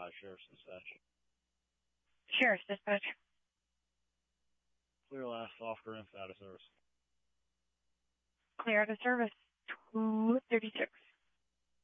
Sheriff's Dispatch. Sheriff's Dispatch. Clear last officer in out of service. Clear out of service. 236.